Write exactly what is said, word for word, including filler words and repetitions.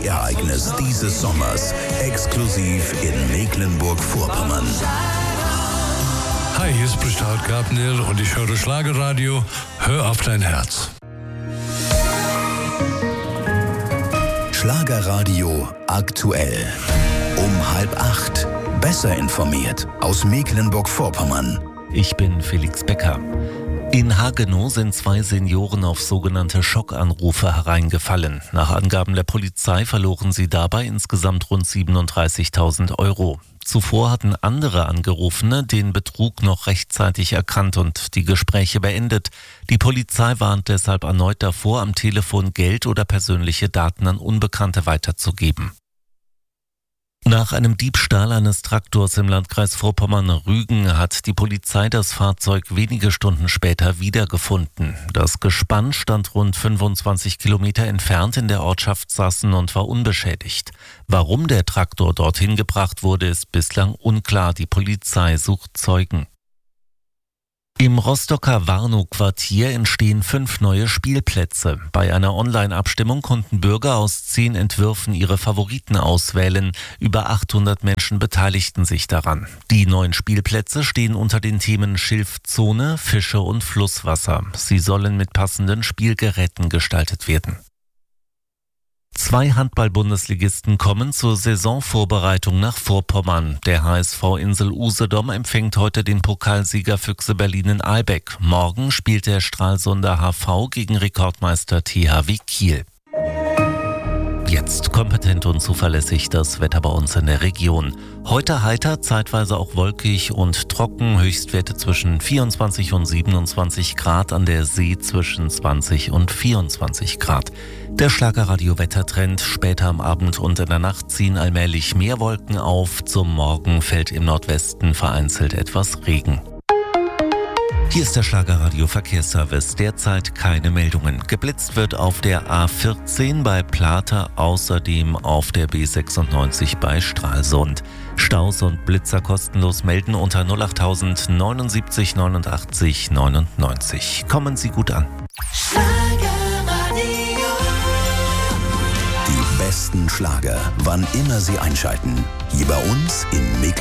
Musikereignis dieses Sommers. Exklusiv in Mecklenburg-Vorpommern. Hi, hier spricht Howard Gabner und ich höre Schlagerradio. Hör auf dein Herz. Schlagerradio aktuell. Um halb acht. Besser informiert aus Mecklenburg-Vorpommern. Ich bin Felix Becker. In Hagenow sind zwei Senioren auf sogenannte Schockanrufe hereingefallen. Nach Angaben der Polizei verloren sie dabei insgesamt rund siebenunddreißigtausend Euro. Zuvor hatten andere Angerufene den Betrug noch rechtzeitig erkannt und die Gespräche beendet. Die Polizei warnt deshalb erneut davor, am Telefon Geld oder persönliche Daten an Unbekannte weiterzugeben. Nach einem Diebstahl eines Traktors im Landkreis Vorpommern-Rügen hat die Polizei das Fahrzeug wenige Stunden später wiedergefunden. Das Gespann stand rund fünfundzwanzig Kilometer entfernt in der Ortschaft Sassen und war unbeschädigt. Warum der Traktor dorthin gebracht wurde, ist bislang unklar. Die Polizei sucht Zeugen. Im Rostocker Warnow-Quartier entstehen fünf neue Spielplätze. Bei einer Online-Abstimmung konnten Bürger aus zehn Entwürfen ihre Favoriten auswählen. Über achthundert Menschen beteiligten sich daran. Die neuen Spielplätze stehen unter den Themen Schilfzone, Fische und Flusswasser. Sie sollen mit passenden Spielgeräten gestaltet werden. Zwei Handball-Bundesligisten kommen zur Saisonvorbereitung nach Vorpommern. Der H S V Insel Usedom empfängt heute den Pokalsieger Füchse Berlin in Ahlbeck. Morgen spielt der Stralsunder H V gegen Rekordmeister T H W Kiel. Jetzt kompetent und zuverlässig das Wetter bei uns in der Region. Heute heiter, zeitweise auch wolkig und trocken, Höchstwerte zwischen vierundzwanzig und siebenundzwanzig Grad, an der See zwischen zwanzig und vierundzwanzig Grad. Der Schlagerradio-Wettertrend: später am Abend und in der Nacht ziehen allmählich mehr Wolken auf. Zum Morgen fällt im Nordwesten vereinzelt etwas Regen. Hier ist der Schlagerradio Verkehrsservice. Derzeit keine Meldungen. Geblitzt wird auf der A vierzehn bei Plata, außerdem auf der B sechsundneunzig bei Stralsund. Staus und Blitzer kostenlos melden unter null acht tausend neunundsiebzig neunundachtzig neunundneunzig. Kommen Sie gut an. Die besten Schlager, wann immer Sie einschalten. Hier bei uns in Mecklenburg.